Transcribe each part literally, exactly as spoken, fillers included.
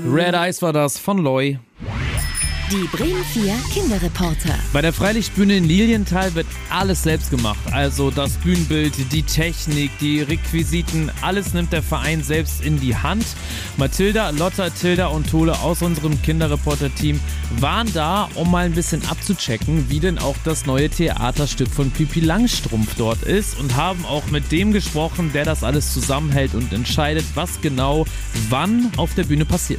Red Eyes war das von Loy. Die Bremen vier Kinderreporter. Bei der Freilichtbühne in Lilienthal wird alles selbst gemacht. Also das Bühnenbild, die Technik, die Requisiten, alles nimmt der Verein selbst in die Hand. Mathilda, Lotta, Tilda und Tole aus unserem Kinderreporter-Team waren da, um mal ein bisschen abzuchecken, wie denn auch das neue Theaterstück von Pippi Langstrumpf dort ist, und haben auch mit dem gesprochen, der das alles zusammenhält und entscheidet, was genau wann auf der Bühne passiert.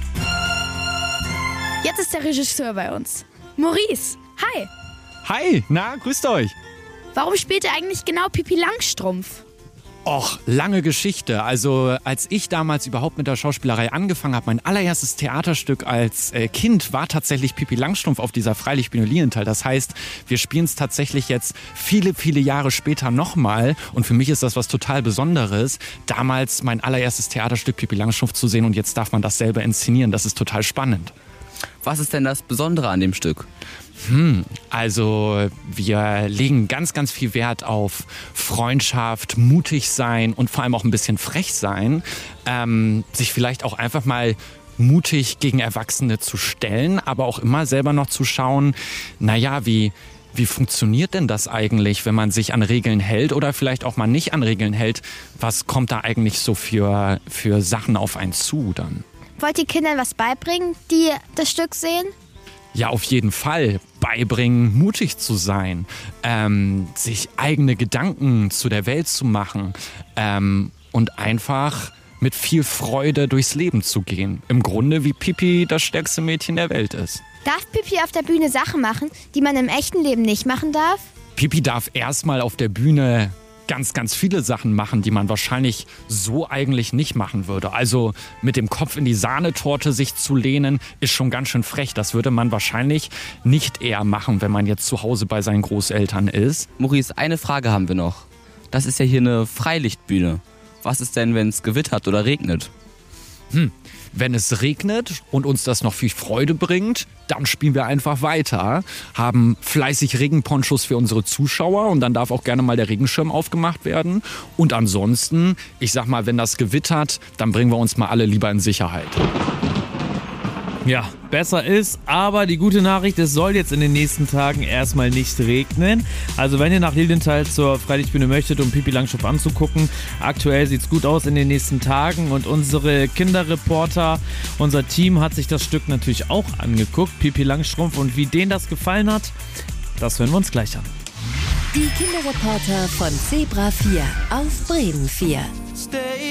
Jetzt ist der Regisseur bei uns. Maurice, hi. Hi, na, grüßt euch. Warum spielt er eigentlich genau Pippi Langstrumpf? Och, lange Geschichte. Also als ich damals überhaupt mit der Schauspielerei angefangen habe, mein allererstes Theaterstück als äh, Kind war tatsächlich Pippi Langstrumpf auf dieser Freilichtbühne Lilienthal. Das heißt, wir spielen es tatsächlich jetzt viele, viele Jahre später nochmal. Und für mich ist das was total Besonderes, damals mein allererstes Theaterstück Pippi Langstrumpf zu sehen, und jetzt darf man das selber inszenieren. Das ist total spannend. Was ist denn das Besondere an dem Stück? Hm, also wir legen ganz, ganz viel Wert auf Freundschaft, mutig sein und vor allem auch ein bisschen frech sein. Ähm, sich vielleicht auch einfach mal mutig gegen Erwachsene zu stellen, aber auch immer selber noch zu schauen, naja, wie, wie funktioniert denn das eigentlich, wenn man sich an Regeln hält oder vielleicht auch mal nicht an Regeln hält? Was kommt da eigentlich so für, für Sachen auf einen zu dann? Wollt ihr Kindern was beibringen, die das Stück sehen? Ja, auf jeden Fall. Beibringen, mutig zu sein, ähm, sich eigene Gedanken zu der Welt zu machen, ähm, und einfach mit viel Freude durchs Leben zu gehen. Im Grunde wie Pippi das stärkste Mädchen der Welt ist. Darf Pippi auf der Bühne Sachen machen, die man im echten Leben nicht machen darf? Pippi darf erstmal auf der Bühne ganz, ganz viele Sachen machen, die man wahrscheinlich so eigentlich nicht machen würde. Also mit dem Kopf in die Sahnetorte sich zu lehnen, ist schon ganz schön frech. Das würde man wahrscheinlich nicht eher machen, wenn man jetzt zu Hause bei seinen Großeltern ist. Maurice, eine Frage haben wir noch. Das ist ja hier eine Freilichtbühne. Was ist denn, wenn es gewittert oder regnet? Hm. Wenn es regnet und uns das noch viel Freude bringt, dann spielen wir einfach weiter, haben fleißig Regenponchos für unsere Zuschauer, und dann darf auch gerne mal der Regenschirm aufgemacht werden. Und ansonsten, ich sag mal, wenn das gewittert, dann bringen wir uns mal alle lieber in Sicherheit. Ja, besser ist, aber die gute Nachricht, es soll jetzt in den nächsten Tagen erstmal nicht regnen. Also wenn ihr nach Lilienthal zur Freilichtbühne möchtet, um Pippi Langstrumpf anzugucken, aktuell sieht's gut aus in den nächsten Tagen, und unsere Kinderreporter, unser Team hat sich das Stück natürlich auch angeguckt, Pippi Langstrumpf, und wie denen das gefallen hat, das hören wir uns gleich an. Die Kinderreporter von Zebra vier auf Bremen vier.